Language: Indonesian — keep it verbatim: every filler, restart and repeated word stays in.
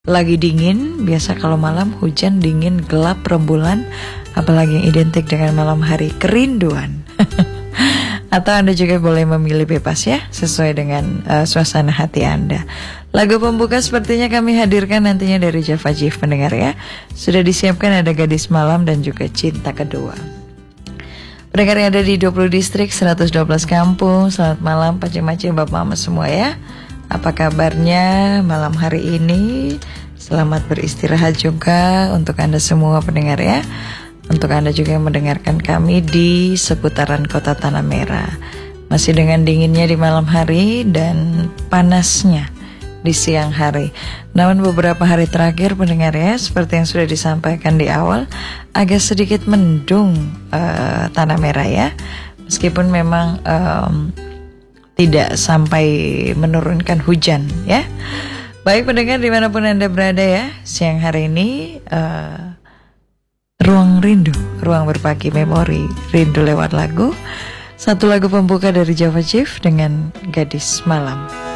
Lagi dingin, biasa kalau malam hujan, dingin, gelap, rembulan, apalagi yang identik dengan malam hari, kerinduan. Atau Anda juga boleh memilih bebas ya, sesuai dengan uh, suasana hati Anda. Lagu pembuka sepertinya kami hadirkan nantinya dari Java Jive pendengar ya. Sudah disiapkan ada Gadis Malam dan juga Cinta Kedua. Pendengar yang ada di dua puluh distrik, seratus dua belas kampung, selamat malam pacing-pacing bapak mama semua ya. Apa kabarnya malam hari ini? Selamat beristirahat juga untuk Anda semua pendengar ya. Untuk Anda juga yang mendengarkan kami di seputaran kota Tanah Merah. Masih dengan dinginnya di malam hari dan panasnya di siang hari. Namun beberapa hari terakhir pendengar ya, seperti yang sudah disampaikan di awal, agak sedikit mendung uh, Tanah Merah ya. Meskipun memang um, tidak sampai menurunkan hujan ya. Baik pendengar dimanapun Anda berada ya, siang hari ini uh, Ruang Rindu, ruang berbagi memori, rindu lewat lagu. Satu lagu pembuka dari Java Jive dengan Gadis Malam.